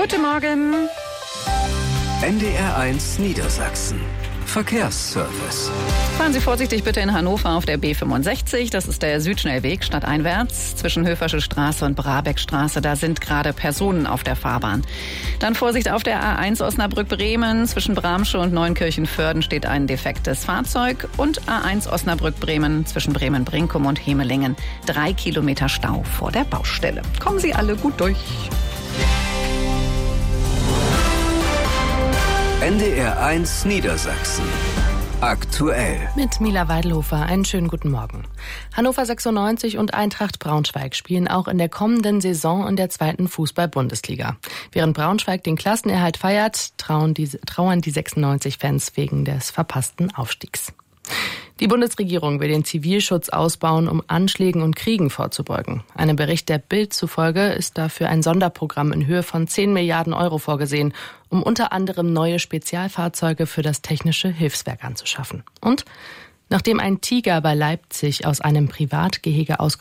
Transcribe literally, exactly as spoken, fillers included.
Guten Morgen. N D R eins Niedersachsen. Verkehrsservice. Fahren Sie vorsichtig bitte in Hannover auf der B fünfundsechzig. Das ist der Südschnellweg stadteinwärts zwischen Höfersche Straße und Brabeckstraße. Da sind gerade Personen auf der Fahrbahn. Dann Vorsicht auf der A eins Osnabrück-Bremen. Zwischen Bramsche und Neunkirchen-Vörden steht ein defektes Fahrzeug. Und A eins Osnabrück-Bremen zwischen Bremen-Brinkum und Hemelingen. Drei Kilometer Stau vor der Baustelle. Kommen Sie alle gut durch. N D R eins Niedersachsen. Aktuell. Mit Mila Weidelhofer, einen schönen guten Morgen. Hannover sechsundneunzig und Eintracht Braunschweig spielen auch in der kommenden Saison in der zweiten Fußball-Bundesliga. Während Braunschweig den Klassenerhalt feiert, trauen die, trauern die sechsundneunzig-Fans wegen des verpassten Aufstiegs. Die Bundesregierung will den Zivilschutz ausbauen, um Anschlägen und Kriegen vorzubeugen. Einem Bericht der Bild zufolge ist dafür ein Sonderprogramm in Höhe von zehn Milliarden Euro vorgesehen, um unter anderem neue Spezialfahrzeuge für das Technische Hilfswerk anzuschaffen. Und nachdem ein Tiger bei Leipzig aus einem Privatgehege ausgebrochen